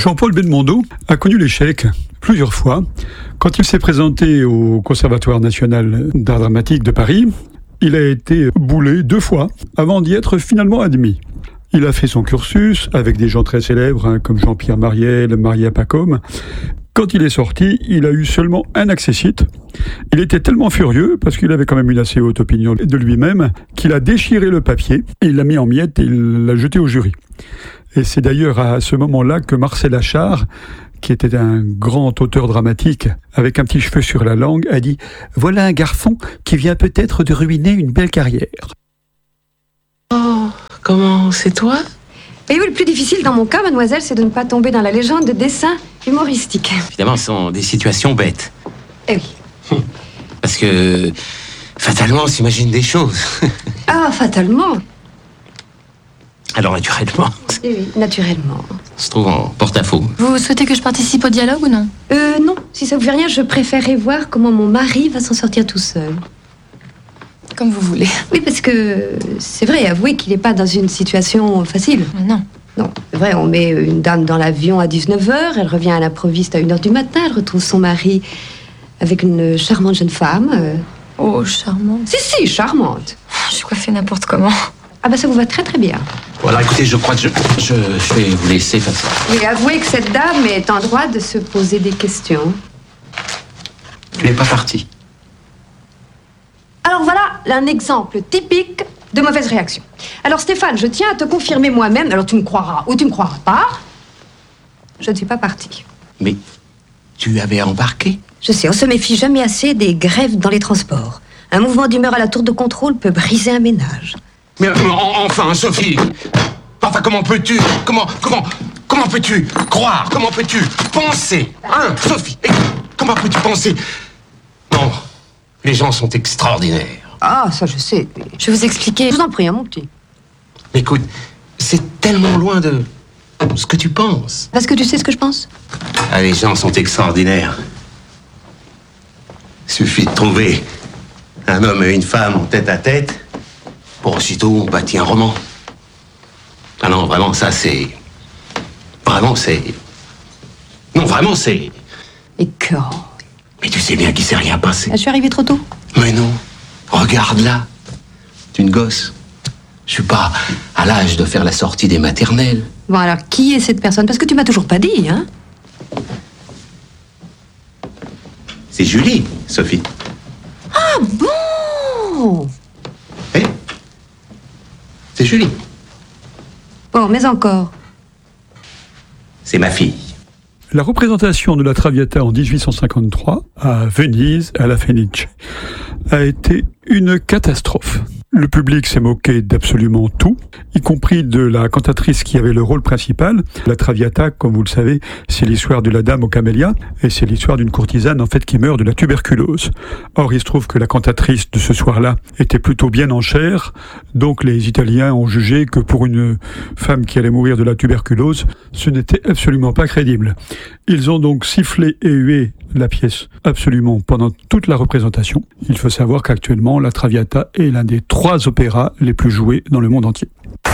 Jean-Paul Belmondo a connu l'échec plusieurs fois. Quand il s'est présenté au Conservatoire national d'art dramatique de Paris, il a été boulé 2 fois avant d'y être finalement admis. Il a fait son cursus avec des gens très célèbres comme Jean-Pierre Mariel, Maria Pacôme. Quand il est sorti, il a eu seulement un accessite. Il était tellement furieux, parce qu'il avait quand même une assez haute opinion de lui-même, qu'il a déchiré le papier, et il l'a mis en miettes et il l'a jeté au jury. Et c'est d'ailleurs à ce moment-là que Marcel Achard, qui était un grand auteur dramatique, avec un petit cheveu sur la langue, a dit « Voilà un garçon qui vient peut-être de ruiner une belle carrière. » Oh, comment, c'est toi ? Et oui, le plus difficile dans mon cas, mademoiselle, c'est de ne pas tomber dans la légende de dessins humoristiques. Évidemment, ce sont des situations bêtes. Eh oui. Parce que, fatalement, on s'imagine des choses. Ah, fatalement. Alors, naturellement, Eh oui, naturellement. on se trouve en porte-à-faux. Vous souhaitez que je participe au dialogue ou non ? Non, si ça vous fait rien, je préférerais voir comment mon mari va s'en sortir tout seul. Comme vous voulez. Oui, parce que c'est vrai, avouez qu'il n'est pas dans une situation facile. Non. Non, c'est vrai, on met une dame dans l'avion à 19h, elle revient à l'improviste à 1h du matin, elle retrouve son mari avec une charmante jeune femme. Oh, charmante. Si, charmante. Je suis coiffée n'importe comment. Ah bah ça vous va très très bien. Voilà, écoutez, je crois que je vais vous laisser faire ça. Mais avouez que cette dame est en droit de se poser des questions. Tu n'es pas parti. Alors voilà un exemple typique de mauvaise réaction. Alors Stéphane, je tiens à te confirmer moi-même, alors tu me croiras ou tu me croiras pas, je ne suis pas partie. Mais tu avais embarqué ? Je sais, on se méfie jamais assez des grèves dans les transports. Un mouvement d'humeur à la tour de contrôle peut briser un ménage. Mais enfin, Sophie. Enfin, comment peux-tu Comment peux-tu croire ? Comment peux-tu penser ? Hein, Sophie ? Comment peux-tu penser ? Non, les gens sont extraordinaires. Ah, ça je sais. Je vais vous expliquer. Je vous en prie, hein, mon petit. Mais écoute, c'est tellement loin de ce que tu penses. Parce que tu sais ce que je pense ? Ah, les gens sont extraordinaires. Suffit de trouver un homme et une femme en tête-à-tête pour aussitôt on bâtit un roman. Ah non, vraiment, ça c'est... Vraiment, c'est... Non, vraiment, c'est... Et quand ? Mais tu sais bien qu'il s'est rien passé. Je suis arrivée trop tôt. Mais non, regarde-la. C'est une gosse. Je suis pas à l'âge de faire la sortie des maternelles. Bon alors, qui est cette personne ? Parce que tu m'as toujours pas dit, hein ? C'est Julie, Sophie. Ah bon ? Eh ? C'est Julie. Bon, mais encore. C'est ma fille. La représentation de la Traviata en 1853 à Venise, à la Fenice, a été une catastrophe. Le public s'est moqué d'absolument tout, y compris de la cantatrice qui avait le rôle principal. La Traviata, comme vous le savez, c'est l'histoire de la dame aux camélias, et c'est l'histoire d'une courtisane en fait qui meurt de la tuberculose. Or, il se trouve que la cantatrice de ce soir-là était plutôt bien en chair, donc les Italiens ont jugé que pour une femme qui allait mourir de la tuberculose, ce n'était absolument pas crédible. Ils ont donc sifflé et hué la pièce absolument pendant toute la représentation. Il faut savoir qu'actuellement, la Traviata est l'un des 3 opéras les plus joués dans le monde entier.